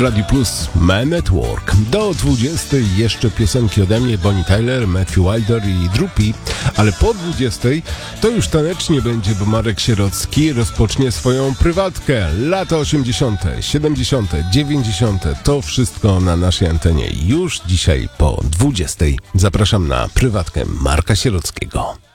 Radiu Plus Man at Work. Do 20 jeszcze piosenki ode mnie, Bonnie Tyler, Matthew Wilder i Drupi, ale po 20 to już tanecznie będzie, bo Marek Sierocki rozpocznie swoją prywatkę. Lata 80., 70., 90. to wszystko na naszej antenie już dzisiaj po 20. Zapraszam na prywatkę Marka Sierockiego.